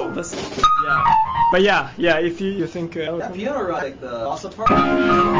Yeah. But yeah. If you think that piano, right? Like the salsa part.